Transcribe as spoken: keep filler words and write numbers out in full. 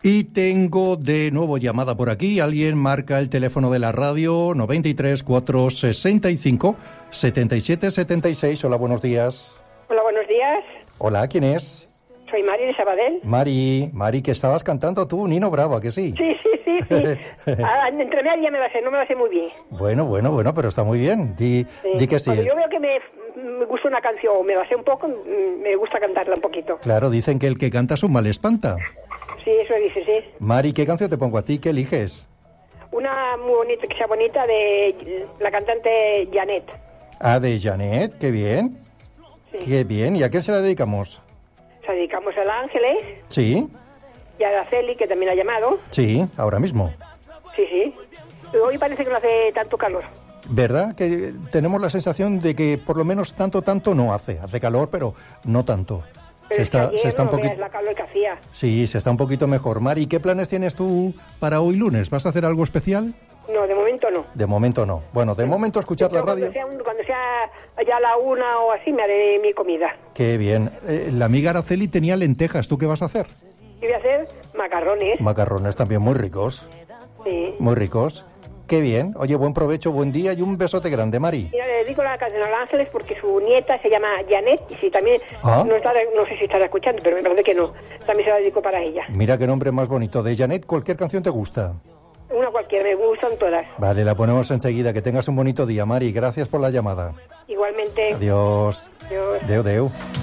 Y tengo de nuevo llamada por aquí. Alguien marca el teléfono de la radio noventa y tres, cuatro sesenta y cinco, setenta y siete setenta y seis. Hola, buenos días. Hola, buenos días. Hola, ¿quién es? Soy Mari de Sabadell. Mari, Mari, que estabas cantando tú, Nino Bravo, ¿a que sí? Sí, sí, sí, sí. Ah, entre media me la sé, no me la sé muy bien. Bueno, bueno, bueno, pero está muy bien. Di, Sí. di que sí. Cuando yo veo que me, me gusta una canción o me la sé un poco, me gusta cantarla un poquito. Claro, dicen que el que canta su mal espanta. Sí, eso dice, sí. Mari, ¿qué canción te pongo a ti? ¿Qué eliges? Una muy bonita, que sea bonita, de la cantante Janet. Ah, de Janet, qué bien. Sí. Qué bien. ¿Y a quién se la dedicamos? Se dedicamos a Ángeles Sí, y a Araceli, que también ha llamado. sí, ahora mismo. Sí, sí. Hoy parece que no hace tanto calor. ¿Verdad? Que tenemos la sensación de que por lo menos tanto, tanto no hace. Hace calor, pero no tanto. Pero se es que está, ayer se está no un veas poquito. la calor que hacía. Sí, se está un poquito mejor. Mari, ¿qué planes tienes tú para hoy lunes? ¿Vas a hacer algo especial? No, de momento no. De momento no. Bueno, de momento escuchar la Pero radio. Cuando sea, un- cuando sea ya la una o así, me haré mi comida. Qué bien. Eh, la amiga Araceli tenía lentejas. ¿Tú qué vas a hacer? Y voy a hacer macarrones. Macarrones también muy ricos. Sí. Muy ricos. Qué bien. Oye, buen provecho, buen día y un besote grande, Mari. Mira, le dedico la canción a Ángeles porque su nieta se llama Janet y si también, Ah. no, está, no sé si estará escuchando, pero me parece que no. También se la dedico para ella. Mira qué nombre más bonito. De Janet, ¿cualquier canción te gusta? Una cualquiera, me gustan todas. Vale, la ponemos enseguida. Que tengas un bonito día, Mari. Gracias por la llamada. Igualmente. Adiós. Adiós. Deu, deu.